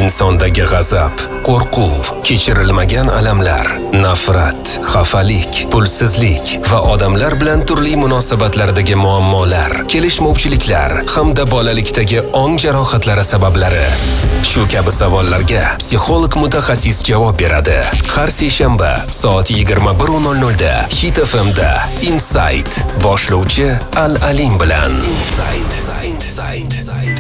insondagi g'azab, qo'rquv, kechirilmagan alamlar, nafrat, xafalik, pulsizlik va odamlar bilan turli munosabatlardagi muammolar, kelishmovchiliklar hamda bolalikdagi ong jarohatlari sabablari. Shu kabi savollarga psixolog mutaxassis javob beradi. Har seshanba soat 21:00 da Hit FM'da Insight boshlovchi Al-Alim bilan. Insight.